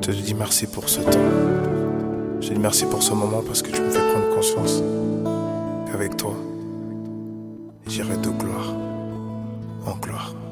te dis merci pour ce temps. Je te dis merci pour ce moment parce que tu me fais prendre conscience qu'avec toi, j'irai de gloire en gloire.